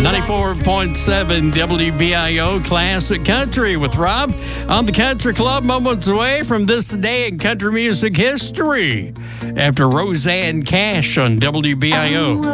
94.7 WBIO Classic Country with Rob on the Country Club, moments away from this day in country music history after Rosanne Cash on WBIO.